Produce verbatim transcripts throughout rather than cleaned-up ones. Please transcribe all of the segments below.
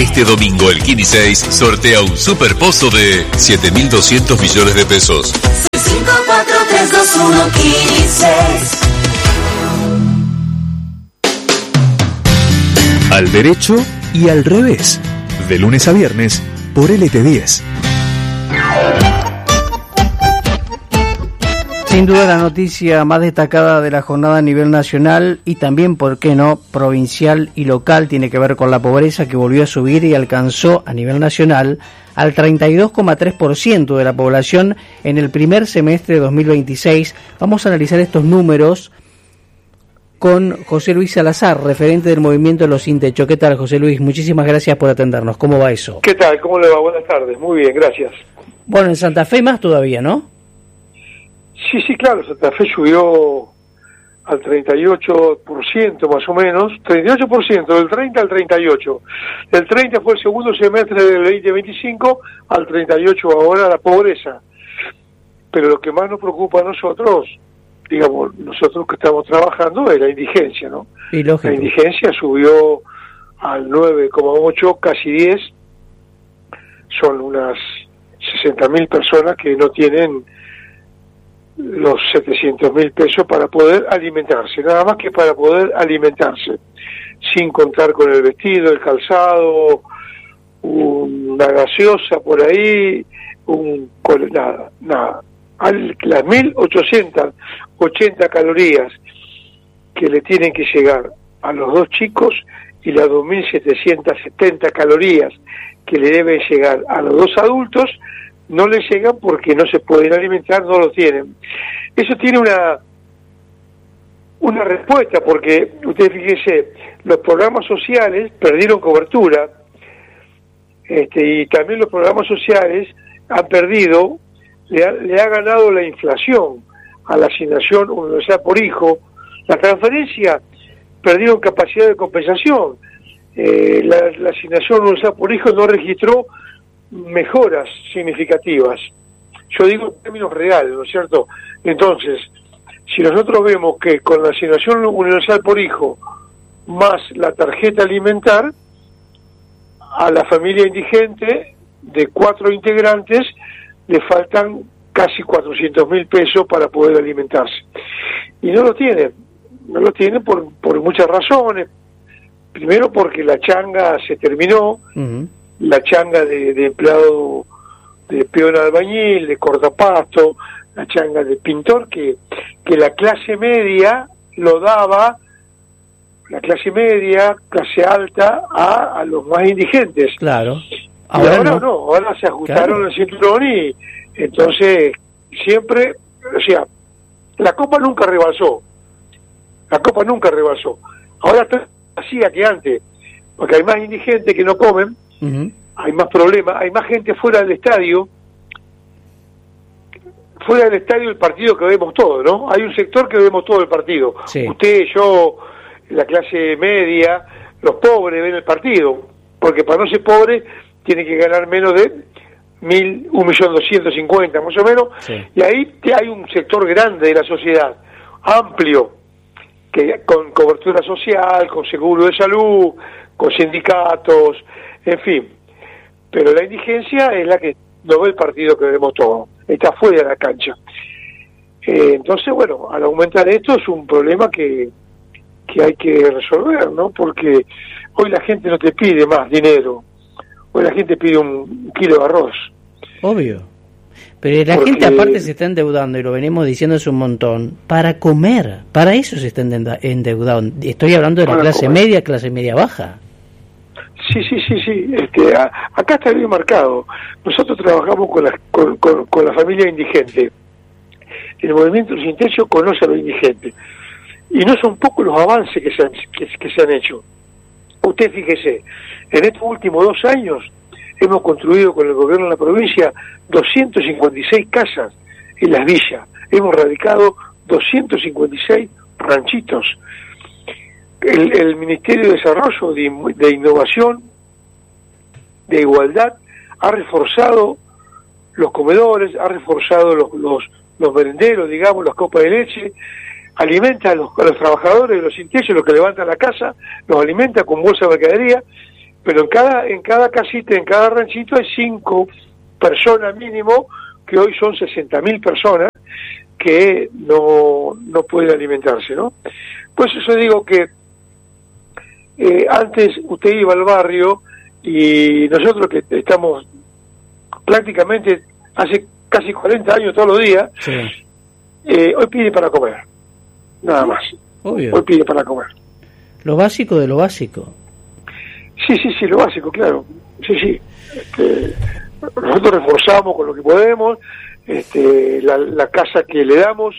Este domingo el Kini seis sortea un super pozo de siete mil doscientos millones de pesos. cinco, cuatro, tres, dos, uno, Kini seis. Al derecho y al revés. De lunes a viernes por L T diez. Sin duda la noticia más destacada de la jornada a nivel nacional y también, por qué no, provincial y local tiene que ver con la pobreza, que volvió a subir y alcanzó a nivel nacional al treinta y dos coma tres por ciento de la población en el primer semestre de dos mil veintiséis. Vamos a analizar estos números con José Luis Salazar, referente del movimiento de los Sin Techo. ¿Qué tal, José Luis? Muchísimas gracias por atendernos. ¿Cómo va eso? ¿Qué tal? ¿Cómo le va? Buenas tardes. Muy bien, gracias. Bueno, en Santa Fe más todavía, ¿no? Sí, sí, claro. Santa Fe subió al treinta y ocho por ciento más o menos. treinta y ocho por ciento, del treinta al treinta y ocho. El treinta fue el segundo semestre del veinte veinticinco, al treinta y ocho ahora la pobreza. Pero lo que más nos preocupa a nosotros, digamos, nosotros que estamos trabajando, es la indigencia, ¿no? Y lógico. La indigencia subió al nueve coma ocho, casi diez. Son unas sesenta mil personas que no tienen los setecientos mil pesos para poder alimentarse, nada más que para poder alimentarse, sin contar con el vestido, el calzado, una gaseosa por ahí, un nada, nada. Al, las mil ochocientas ochenta calorías que le tienen que llegar a los dos chicos y las dos mil setecientas setenta calorías que le deben llegar a los dos adultos, no le llegan porque no se pueden alimentar, no lo tienen. Eso tiene una una respuesta, porque ustedes fíjense, los programas sociales perdieron cobertura, este, y también los programas sociales han perdido, le ha, le ha ganado la inflación a la asignación universal por hijo. La transferencia perdieron capacidad de compensación. Eh, la, la asignación universal por hijo no registró mejoras significativas. Yo digo en términos reales, ¿no es cierto? Entonces, si nosotros vemos que con la asignación universal por hijo más la tarjeta alimentar, a la familia indigente de cuatro integrantes le faltan casi cuatrocientos mil pesos para poder alimentarse. Y no lo tienen, no lo tienen por, por muchas razones. Primero porque la changa se terminó, uh-huh. La changa de, de empleado de peón albañil, de cortapasto, la changa de pintor, que, que la clase media lo daba, la clase media, clase alta, a, a los más indigentes. Claro. Ahora, ahora no. no, ahora se ajustaron claro. el cinturón y entonces siempre, o sea, la copa nunca rebalsó, la copa nunca rebalsó. Ahora está así que antes, porque hay más indigentes que no comen, uh-huh. Hay más problemas, hay más gente fuera del estadio, fuera del estadio el partido que vemos todo, ¿no? Hay un sector que vemos todo el partido. Sí. Usted, yo, la clase media, los pobres ven el partido, porque para no ser pobre tiene que ganar menos de mil, un millón doscientos cincuenta, más o menos, sí. Y ahí hay un sector grande de la sociedad, amplio, que con cobertura social, con seguro de salud, con sindicatos, en fin. Pero la indigencia es la que no ve el partido que vemos todo, está fuera de la cancha. Eh, entonces, bueno, al aumentar esto es un problema que, que hay que resolver, ¿no? Porque hoy la gente no te pide más dinero, hoy la gente pide un, un kilo de arroz. Obvio. Pero la Porque... gente aparte se está endeudando, y lo venimos diciendo hace un montón, para comer, para eso se está endeudando. Estoy hablando de la para clase comer. media, clase media baja. Sí, sí, sí, sí. Este, a, acá está bien marcado. Nosotros trabajamos con la, con, con, con la familia indigente. El movimiento Sin Techo conoce a los indigentes. Y no son pocos los avances que se han, que, que se han hecho. Usted fíjese, en estos últimos dos años hemos construido con el gobierno de la provincia doscientas cincuenta y seis casas en las villas. Hemos radicado doscientos cincuenta y seis ranchitos. El, el Ministerio de Desarrollo, de, de Innovación, de Igualdad, ha reforzado los comedores, ha reforzado los, los, los merenderos, digamos, las copas de leche, alimenta a los, a los trabajadores de los Sin Techo, los que levantan la casa, los alimenta con bolsa de mercadería, pero en cada en cada casita, en cada ranchito hay cinco personas mínimo, que hoy son sesenta mil personas que no, no pueden alimentarse, ¿no? Pues eso digo que eh, antes usted iba al barrio y nosotros que estamos prácticamente hace casi cuarenta años todos los días, sí. eh, hoy pide para comer, nada más. Obvio. Hoy pide para comer. Lo básico de lo básico. Sí, sí, sí, lo básico, claro. Sí, sí. Este, nosotros reforzamos con lo que podemos. Este, la, la casa que le damos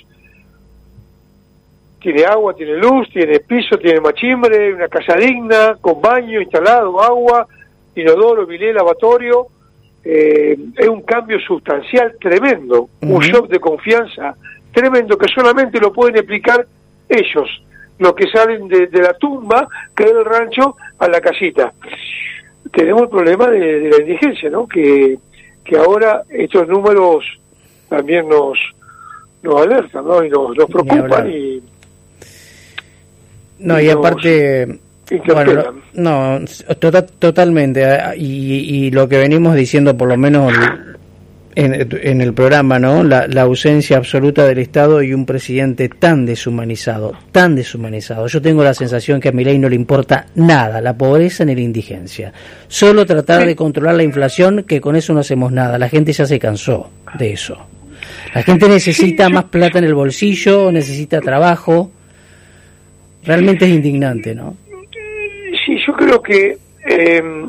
tiene agua, tiene luz, tiene piso, tiene machimbre, una casa digna, con baño instalado, agua, inodoro, bilé, lavatorio. Eh, es un cambio sustancial tremendo, uh-huh. un shock de confianza tremendo que solamente lo pueden explicar ellos, los que salen de, de la tumba, que es el rancho, a la casita. Tenemos el problema de, de la indigencia, ¿no? Que, que ahora estos números también nos nos alertan, ¿no? Y nos, nos preocupan y... No, y, y aparte... Bueno, no, tota, totalmente, y, y lo que venimos diciendo por lo menos en, en el programa, ¿no? La, la ausencia absoluta del Estado y un presidente tan deshumanizado, tan deshumanizado. Yo tengo la sensación que a Milei no le importa nada, la pobreza ni la indigencia. Solo tratar de controlar la inflación, que con eso no hacemos nada. La gente ya se cansó de eso. La gente necesita más plata en el bolsillo, necesita trabajo. Realmente es indignante, ¿no? Sí, yo creo que eh,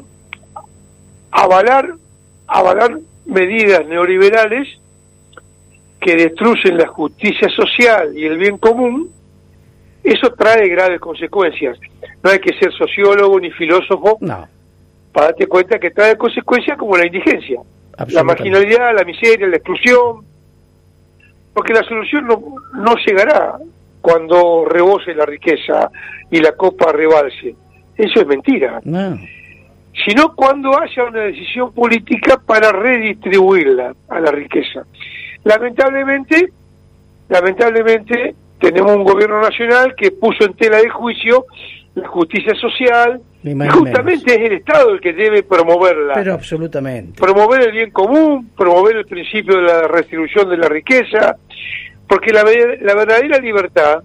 avalar avalar medidas neoliberales que destruyen la justicia social y el bien común, eso trae graves consecuencias. No hay que ser sociólogo ni filósofo no. para darte cuenta que trae consecuencias como la indigencia, la marginalidad, la miseria, la exclusión, porque la solución no, no llegará cuando rebose la riqueza y la copa rebalse. Eso es mentira. No. Sino cuando haya una decisión política para redistribuirla a la riqueza. Lamentablemente, lamentablemente tenemos un gobierno nacional que puso en tela de juicio la justicia social, y justamente es el Estado el que debe promoverla. Pero absolutamente. Promover el bien común, promover el principio de la redistribución de la riqueza, porque la, la verdadera libertad,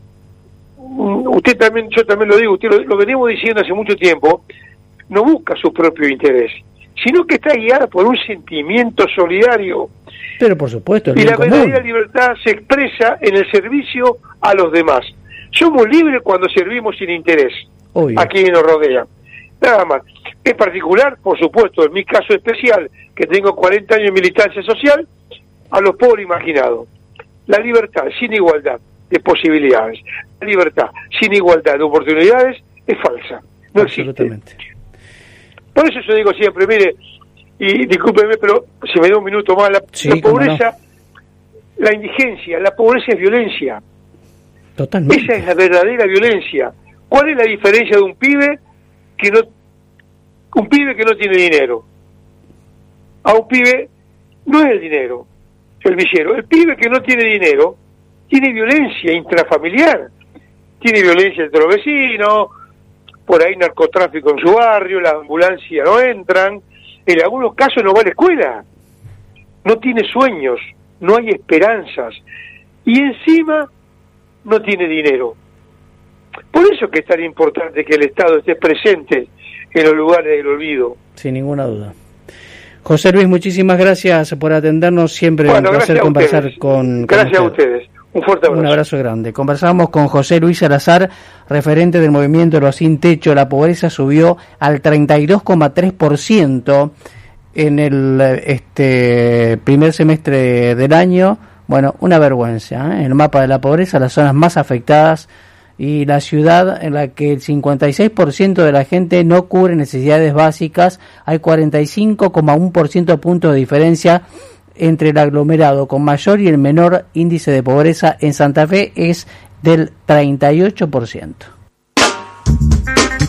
usted también, yo también lo digo, usted lo, lo venimos diciendo hace mucho tiempo, no busca su propio interés, sino que está guiada por un sentimiento solidario. Pero por supuesto, el y bien la común. verdadera libertad se expresa en el servicio a los demás. Somos libres cuando servimos sin interés Obvio. a quienes nos rodean. Nada más. En particular, por supuesto, en mi caso especial, que tengo cuarenta años de militancia social, a los pobres imaginados. La libertad sin igualdad de posibilidades, la libertad sin igualdad de oportunidades es falsa, no existe. Por eso yo digo siempre, mire, y discúlpeme, pero si me da un minuto más, la, sí, la pobreza, no. la indigencia, la pobreza es violencia. Totalmente. Esa es la verdadera violencia. ¿Cuál es la diferencia de un pibe que no, un pibe que no tiene dinero? A un pibe no es el dinero, el villero. El pibe que no tiene dinero tiene violencia intrafamiliar, tiene violencia entre los vecinos, por ahí narcotráfico en su barrio, las ambulancias no entran, en algunos casos no va a la escuela, no tiene sueños, no hay esperanzas, y encima no tiene dinero. Por eso es que es tan importante que el Estado esté presente en los lugares del olvido. Sin ninguna duda. José Luis, muchísimas gracias por atendernos, siempre bueno, un placer conversar con, con Gracias usted. a ustedes. Un fuerte abrazo. Un abrazo grande. Conversábamos con José Luis Salazar, referente del movimiento Los Sin Techo. La pobreza subió al treinta y dos coma tres por ciento en el este primer semestre del año. Bueno, una vergüenza, ¿eh? En el mapa de la pobreza, las zonas más afectadas y la ciudad en la que el cincuenta y seis por ciento de la gente no cubre necesidades básicas, hay cuarenta y cinco coma uno por ciento puntos de diferencia entre el aglomerado con mayor y el menor índice de pobreza. En Santa Fe es del treinta y ocho por ciento.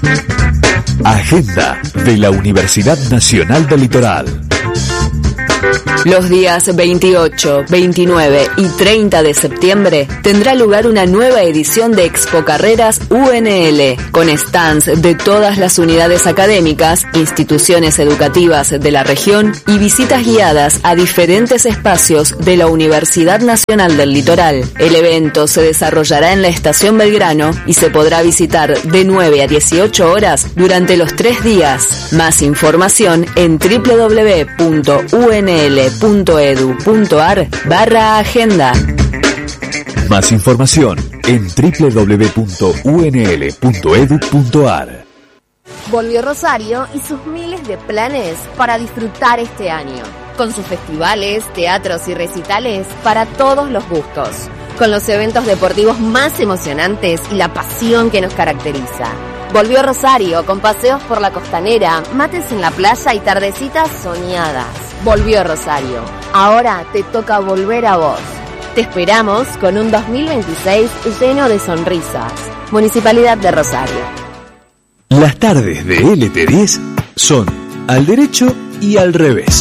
Agenda de la Universidad Nacional del Litoral. Los días veintiocho, veintinueve y treinta de septiembre tendrá lugar una nueva edición de Expo Carreras U N L, con stands de todas las unidades académicas, instituciones educativas de la región y visitas guiadas a diferentes espacios de la Universidad Nacional del Litoral. El evento se desarrollará en la Estación Belgrano y se podrá visitar de nueve a dieciocho horas durante los tres días. Más información en w w w punto u n l punto e d u punto a r barra agenda. Más información en w w w punto u n l punto e d u punto a r. Volvió Rosario y sus miles de planes para disfrutar este año, con sus festivales, teatros y recitales para todos los gustos, con los eventos deportivos más emocionantes y la pasión que nos caracteriza. Volvió Rosario con paseos por la costanera, mates en la playa y tardecitas soñadas. Volvió Rosario. Ahora te toca volver a vos. Te esperamos con un dos mil veintiséis lleno de sonrisas. Municipalidad de Rosario. Las tardes de L T diez son al derecho y al revés.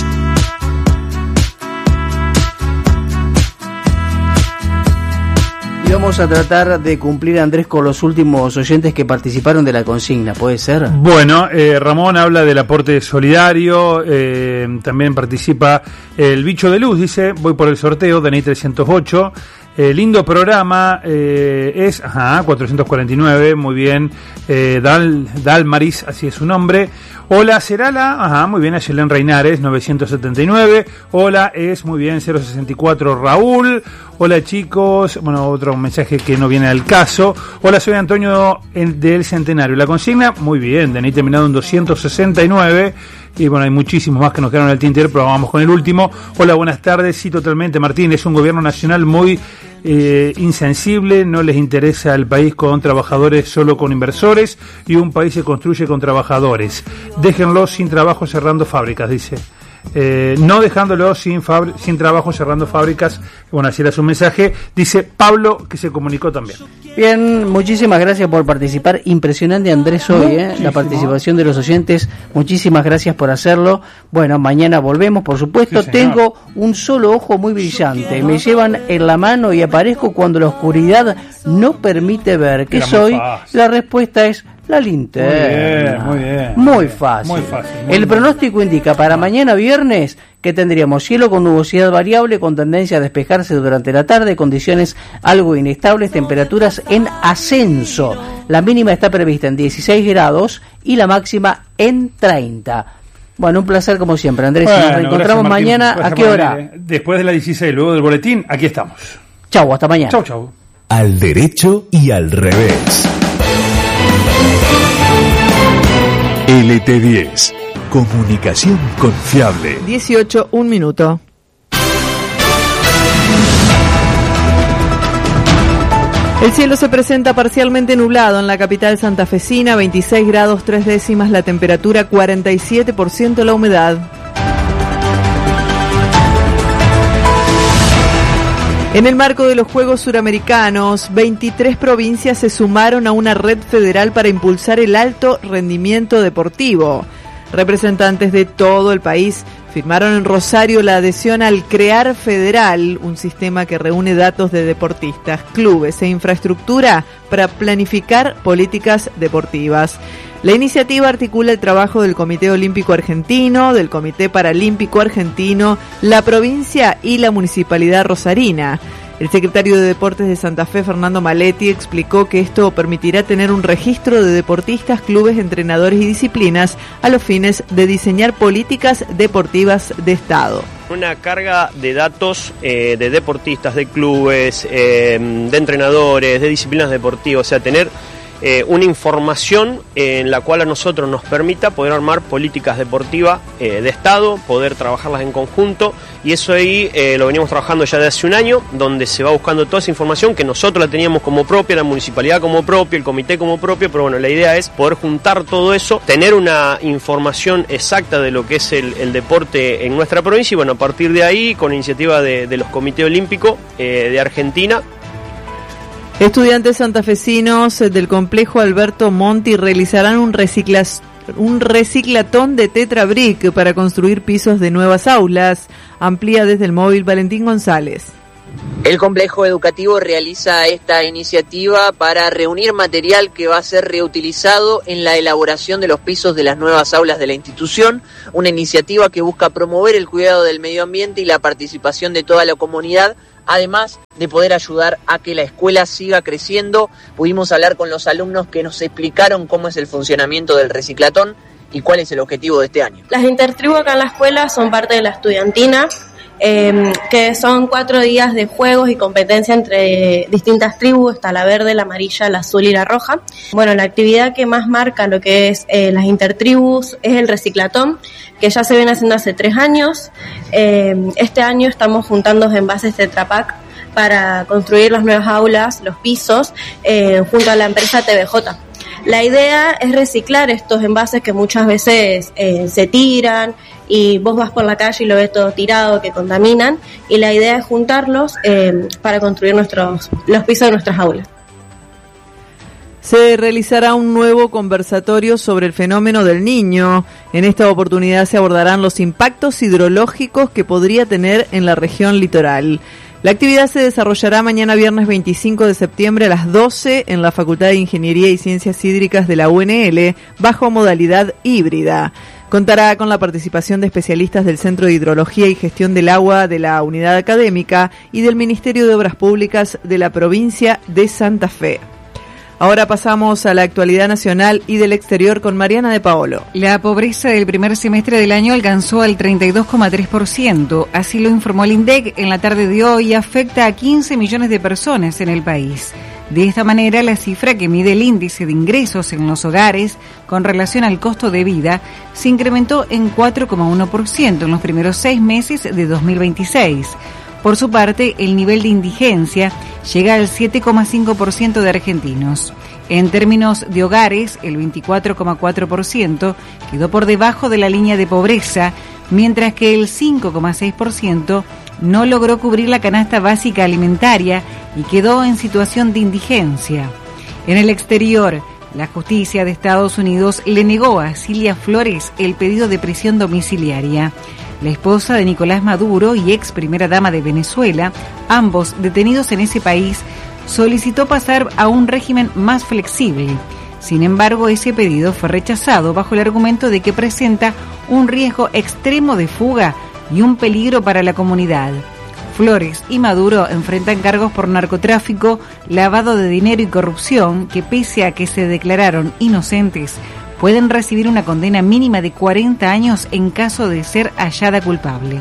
Y vamos a tratar de cumplir, Andrés, con los últimos oyentes que participaron de la consigna, ¿puede ser? Bueno, eh, Ramón habla del aporte solidario, eh, también participa el Bicho de Luz, dice, voy por el sorteo, D N I trescientos ocho, eh, lindo programa, eh, es, ajá, cuatrocientos cuarenta y nueve, muy bien, eh, Dal, Dalmaris, así es su nombre. Hola, Cerala, ajá, muy bien, Ayelén Reinares, novecientos setenta y nueve. Hola, es, muy bien, cero sesenta y cuatro, Raúl. Hola, chicos, bueno, otro mensaje que no viene al caso. Hola, soy Antonio del Centenario. La consigna, muy bien, de ahí terminado en doscientos sesenta y nueve. Y bueno, hay muchísimos más que nos quedaron en el tintero, pero vamos con el último. Hola, buenas tardes, sí, totalmente, Martín, es un gobierno nacional muy eh, insensible, no les interesa el país con trabajadores, solo con inversores, y un país se construye con trabajadores. Déjenlos sin trabajo cerrando fábricas, dice. Eh, no dejándolos sin, fabri- sin trabajo cerrando fábricas. Bueno, así era su mensaje. Dice Pablo, que se comunicó también. Bien, muchísimas gracias por participar. Impresionante, Andrés, hoy, ¿eh? La participación de los oyentes. Muchísimas gracias por hacerlo. Bueno, mañana volvemos, por supuesto. Sí, tengo un solo ojo muy brillante. Me llevan en la mano y aparezco cuando la oscuridad no permite ver. ¿Qué soy? La respuesta es la linterna. Muy bien, muy bien. Muy fácil. Muy fácil muy El bien. pronóstico indica para mañana viernes que tendríamos cielo con nubosidad variable con tendencia a despejarse durante la tarde, condiciones algo inestables, temperaturas en ascenso. La mínima está prevista en dieciséis grados y la máxima en treinta. Bueno, un placer como siempre, Andrés. Bueno, Nos reencontramos gracias, Martín. mañana. Gracias ¿A qué por hora? venir, eh. Después de las dieciséis, luego del boletín, aquí estamos. Chau, hasta mañana. Chau, chau. Al derecho y al revés. L T diez. Comunicación confiable. dieciocho, un minuto. El cielo se presenta parcialmente nublado en la capital santafesina, veintiséis grados tres décimas la temperatura, cuarenta y siete por ciento la humedad. En el marco de los Juegos Suramericanos, veintitrés provincias se sumaron a una red federal para impulsar el alto rendimiento deportivo. Representantes de todo el país firmaron en Rosario la adhesión al CREAR Federal, un sistema que reúne datos de deportistas, clubes e infraestructura para planificar políticas deportivas. La iniciativa articula el trabajo del Comité Olímpico Argentino, del Comité Paralímpico Argentino, la provincia y la Municipalidad Rosarina. El secretario de Deportes de Santa Fe, Fernando Maletti, explicó que esto permitirá tener un registro de deportistas, clubes, entrenadores y disciplinas a los fines de diseñar políticas deportivas de Estado. Una carga de datos eh, de deportistas, de clubes, eh, de entrenadores, de disciplinas deportivas, o sea, tener eh, una información en la cual a nosotros nos permita poder armar políticas deportivas eh, de Estado, poder trabajarlas en conjunto, y eso ahí eh, lo venimos trabajando ya de hace un año, donde se va buscando toda esa información que nosotros la teníamos como propia, la municipalidad como propia, el comité como propio, pero bueno, la idea es poder juntar todo eso, tener una información exacta de lo que es el, el deporte en nuestra provincia, y bueno, a partir de ahí, con iniciativa de, de los comités olímpicos eh, de Argentina. Estudiantes santafesinos del complejo Alberto Monti realizarán un recicla- un reciclatón de Tetra Brick para construir pisos de nuevas aulas. Amplía desde el móvil Valentín González. El complejo educativo realiza esta iniciativa para reunir material que va a ser reutilizado en la elaboración de los pisos de las nuevas aulas de la institución, una iniciativa que busca promover el cuidado del medio ambiente y la participación de toda la comunidad, además de poder ayudar a que la escuela siga creciendo. Pudimos hablar con los alumnos que nos explicaron cómo es el funcionamiento del reciclatón y cuál es el objetivo de este año. Las intertribus acá en la escuela son parte de la estudiantina, Eh, que son cuatro días de juegos y competencia entre distintas tribus, está la verde, la amarilla, la azul y la roja. Bueno, la actividad que más marca lo que es eh, las intertribus es el reciclatón, que ya se viene haciendo hace tres años. Eh, este año estamos juntando envases Tetra Pak para construir las nuevas aulas, los pisos, eh, junto a la empresa T V J. La idea es reciclar estos envases que muchas veces eh, se tiran y vos vas por la calle y lo ves todo tirado, que contaminan, y la idea es juntarlos eh, para construir nuestros los pisos de nuestras aulas. Se realizará un nuevo conversatorio sobre el fenómeno del Niño. En esta oportunidad se abordarán los impactos hidrológicos que podría tener en la región litoral. La actividad se desarrollará mañana viernes veinticinco de septiembre a las doce en la Facultad de Ingeniería y Ciencias Hídricas de la U N L, bajo modalidad híbrida. Contará con la participación de especialistas del Centro de Hidrología y Gestión del Agua de la Unidad Académica y del Ministerio de Obras Públicas de la provincia de Santa Fe. Ahora pasamos a la actualidad nacional y del exterior con Mariana de Paolo. La pobreza del primer semestre del año alcanzó al treinta y dos coma tres por ciento. Así lo informó el INDEC en la tarde de hoy y afecta a quince millones de personas en el país. De esta manera, la cifra que mide el índice de ingresos en los hogares con relación al costo de vida se incrementó en cuatro coma uno por ciento en los primeros seis meses de dos mil veintiséis. Por su parte, el nivel de indigencia llega al siete coma cinco por ciento de argentinos. En términos de hogares, el veinticuatro coma cuatro por ciento quedó por debajo de la línea de pobreza, mientras que el cinco coma seis por ciento no logró cubrir la canasta básica alimentaria y quedó en situación de indigencia. En el exterior, la justicia de Estados Unidos le negó a Cilia Flores el pedido de prisión domiciliaria. La esposa de Nicolás Maduro y ex primera dama de Venezuela, ambos detenidos en ese país, solicitó pasar a un régimen más flexible. Sin embargo, ese pedido fue rechazado bajo el argumento de que presenta un riesgo extremo de fuga y un peligro para la comunidad. Flores y Maduro enfrentan cargos por narcotráfico, lavado de dinero y corrupción que, pese a que se declararon inocentes, pueden recibir una condena mínima de cuarenta años en caso de ser hallada culpable.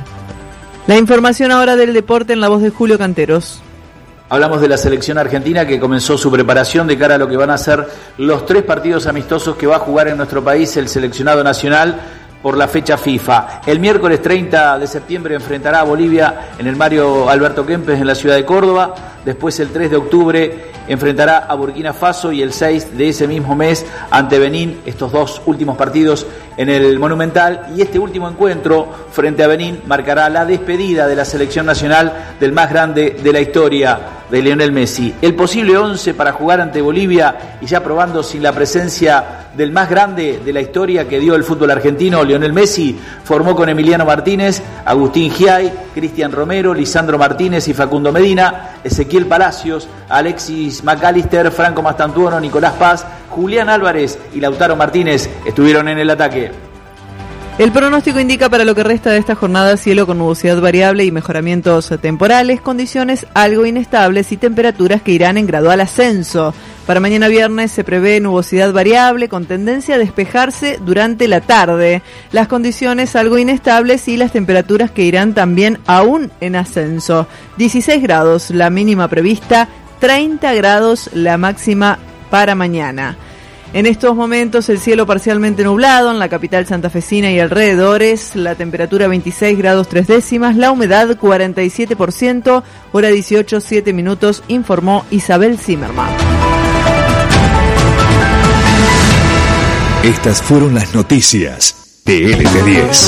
La información ahora del deporte en la voz de Julio Canteros. Hablamos de la selección argentina que comenzó su preparación de cara a lo que van a ser los tres partidos amistosos que va a jugar en nuestro país el seleccionado nacional por la fecha FIFA. El miércoles treinta de septiembre enfrentará a Bolivia en el Mario Alberto Kempes en la ciudad de Córdoba. Después el tres de octubre enfrentará a Burkina Faso y el seis de ese mismo mes ante Benín, estos dos últimos partidos en el Monumental. Y este último encuentro frente a Benín marcará la despedida de la selección nacional del más grande de la historia, de Lionel Messi. El posible once para jugar ante Bolivia y ya probando sin la presencia del más grande de la historia que dio el fútbol argentino, Lionel Messi, formó con Emiliano Martínez, Agustín Giay, Cristian Romero, Lisandro Martínez y Facundo Medina, Ezequiel Palacios, Alexis McAllister, Franco Mastantuono, Nicolás Paz, Julián Álvarez y Lautaro Martínez estuvieron en el ataque. El pronóstico indica para lo que resta de esta jornada cielo con nubosidad variable y mejoramientos temporales, condiciones algo inestables y temperaturas que irán en gradual ascenso. Para mañana viernes se prevé nubosidad variable con tendencia a despejarse durante la tarde. Las condiciones algo inestables y las temperaturas que irán también aún en ascenso. dieciséis grados la mínima prevista, treinta grados la máxima para mañana. En estos momentos el cielo parcialmente nublado en la capital santafesina y alrededores, la temperatura veintiséis grados tres décimas, la humedad cuarenta y siete por ciento, hora dieciocho, siete minutos, informó Isabel Zimmerman. Estas fueron las noticias de L T diez.